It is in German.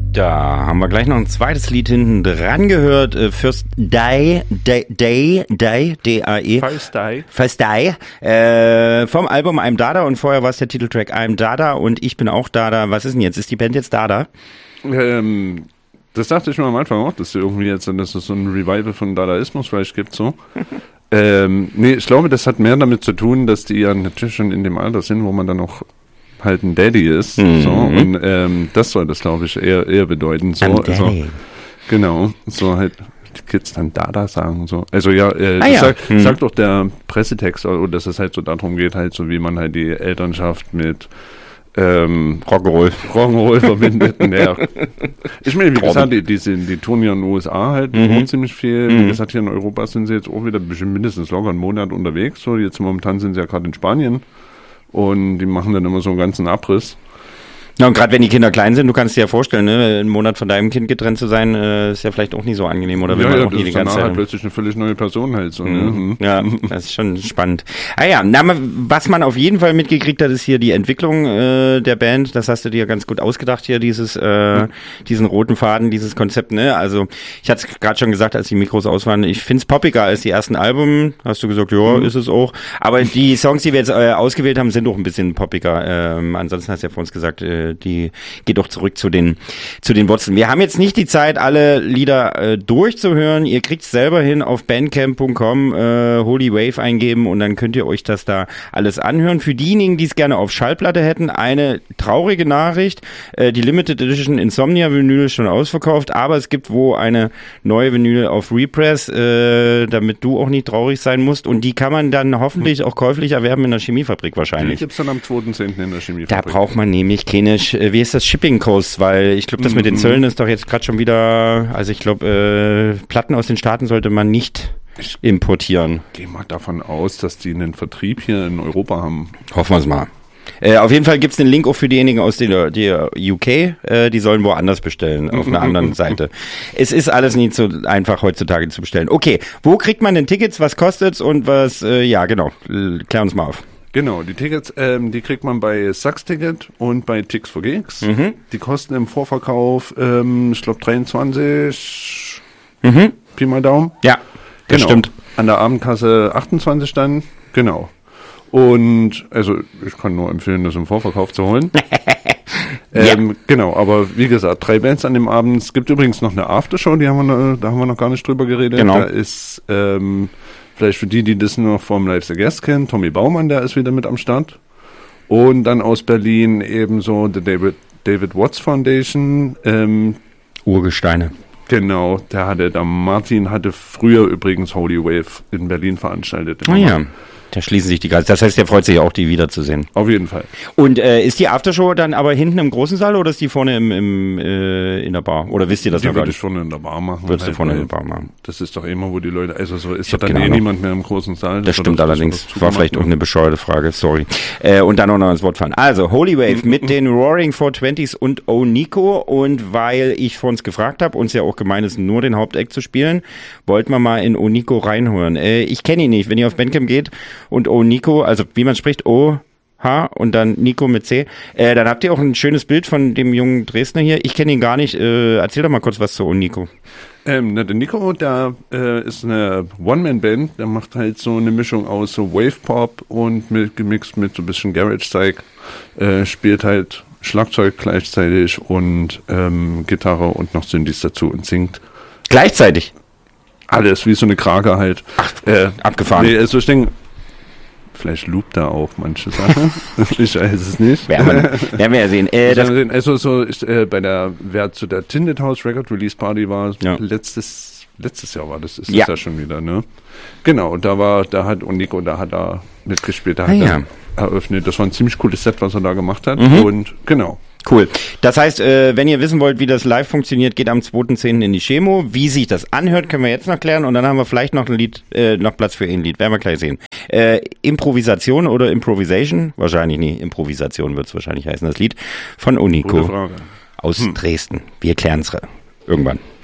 Da haben wir gleich noch ein zweites Lied hinten dran gehört. First Die, D-A-E. First Die. Vom Album I'm Dada und vorher war es der Titeltrack I'm Dada und ich bin auch Dada. Was ist denn jetzt? Ist die Band jetzt Dada? Das dachte ich mir am Anfang auch, dass es so ein Revival von Dadaismus vielleicht gibt, so. Nee, ich glaube, das hat mehr damit zu tun, dass die ja natürlich schon in dem Alter sind, wo man dann noch halt ein Daddy ist, so, und das soll das, glaube ich, eher bedeuten, so, also, genau, so halt die Kids dann Dada sagen, so, also ja, sagt doch der Pressetext, dass es halt so darum geht, halt so, wie man halt die Elternschaft mit Rock'n'Roll verbindet. Ja. Ich meine, wie gesagt, die touren ja in den USA halt ziemlich viel. Wie gesagt, hier in Europa sind sie jetzt auch wieder bestimmt mindestens locker einen Monat unterwegs. So, jetzt momentan sind sie ja gerade in Spanien. Und die machen dann immer so einen ganzen Abriss. Ja, und gerade wenn die Kinder klein sind, du kannst dir ja vorstellen, ne, einen Monat von deinem Kind getrennt zu sein, ist ja vielleicht auch nicht so angenehm, oder? Wenn man auch nie die ganze Zeit halt plötzlich eine völlig neue Person halt so. Ne? Ja, das ist schon spannend. Was man auf jeden Fall mitgekriegt hat, ist hier die Entwicklung der Band. Das hast du dir ganz gut ausgedacht hier, diesen roten Faden, dieses Konzept. Ne? Also ich hatte es gerade schon gesagt, als die Mikros aus waren. Ich find's poppiger als die ersten Alben. Hast du gesagt, ja, ist es auch. Aber die Songs, die wir jetzt ausgewählt haben, sind auch ein bisschen poppiger. Ansonsten hast du ja vor uns gesagt, die geht doch zurück zu den Wurzeln. Wir haben jetzt nicht die Zeit, alle Lieder durchzuhören. Ihr kriegt's selber hin auf bandcamp.com, Holy Wave eingeben und dann könnt ihr euch das da alles anhören. Für diejenigen, die es gerne auf Schallplatte hätten, eine traurige Nachricht. Die Limited Edition Insomnia Vinyl ist schon ausverkauft, aber es gibt eine neue Vinyl auf Repress, damit du auch nicht traurig sein musst, und die kann man dann hoffentlich auch käuflich erwerben in der Chemiefabrik wahrscheinlich. Die gibt's dann am 2.10. in der Chemiefabrik. Da braucht man nämlich keine, wie ist das, Shipping Costs, weil ich glaube, das mit den Zöllen ist doch jetzt gerade schon wieder, also ich glaube, Platten aus den Staaten sollte man nicht importieren. Ich gehe mal davon aus, dass die einen Vertrieb hier in Europa haben. Hoffen wir es mal. Auf jeden Fall gibt's den Link auch für diejenigen aus der UK, die sollen woanders bestellen, auf einer anderen Seite. Es ist alles nicht so einfach heutzutage zu bestellen. Okay, wo kriegt man denn Tickets, was kostet's und was, klär uns mal auf. Genau, die Tickets, die kriegt man bei Sachs Ticket und bei Tix for Gigs. Die kosten im Vorverkauf, ich glaube 23, Pi mal Daumen. Ja, das stimmt. An der Abendkasse 28 dann, genau. Und, also, ich kann nur empfehlen, das im Vorverkauf zu holen. Genau, aber wie gesagt, 3 Bands an dem Abend. Es gibt übrigens noch eine Aftershow, da haben wir noch gar nicht drüber geredet. Genau. Da ist, vielleicht für die das nur vom Live the Guest kennen, Tommy Baumann, der ist wieder mit am Start. Und dann aus Berlin ebenso die David Watts Foundation. Urgesteine. Genau, der Martin hatte früher übrigens Holy Wave in Berlin veranstaltet. Ja. Da schließen sich die Geister. Das heißt, der freut sich auch, die wiederzusehen. Auf jeden Fall. Und ist die Aftershow dann aber hinten im großen Saal oder ist die vorne in der Bar? Oder wisst ihr das noch gar nicht? Die würde ich vorne in der Bar machen. Würdest du vorne in der Bar machen? Das ist doch immer, wo die Leute, also so ist doch dann niemand mehr im großen Saal. Das stimmt allerdings. War vielleicht auch eine bescheuerte Frage, sorry. Und dann auch noch ins Wort fallen. Also, Holy Wave mit den Roaring 420s und Oniko. Und weil ich vor uns gefragt habe, uns ja auch gemeint ist, nur den Haupteck zu spielen, wollten wir mal in Oniko reinhören. Ich kenne ihn nicht. Wenn ihr auf Bandcamp geht und Oniko, also wie man spricht, O-H und dann Nico mit C, dann habt ihr auch ein schönes Bild von dem jungen Dresdner hier. Ich kenne ihn gar nicht. Erzähl doch mal kurz was zu Oniko. Der Nico, der ist eine One-Man-Band, der macht halt so eine Mischung aus so Wave-Pop und gemixt mit so ein bisschen Garage-Zeug, spielt halt Schlagzeug gleichzeitig und Gitarre und noch Synthes dazu und singt. Gleichzeitig? Alles, wie so eine Krake halt. Ach, abgefahren. Nee, also ich denke, vielleicht loopt er auch manche Sachen. Ich weiß es nicht. Werden wir ja sehen. Wer zu der Tinted House Record Release Party war, ja. letztes Jahr war das, ist das ja schon wieder, ne? Genau, da hat Oniko, da hat er mitgespielt, da hat er eröffnet. Das war ein ziemlich cooles Set, was er da gemacht hat. Und genau. Cool. Das heißt, wenn ihr wissen wollt, wie das live funktioniert, geht am 2.10. in die Chemo. Wie sich das anhört, können wir jetzt noch klären und dann haben wir vielleicht noch ein Lied, noch Platz für ein Lied. Werden wir gleich sehen. Improvisation oder Improvisation? Wahrscheinlich nie. Improvisation wird es wahrscheinlich heißen, das Lied von Oniko aus Dresden. Wir klären es irgendwann.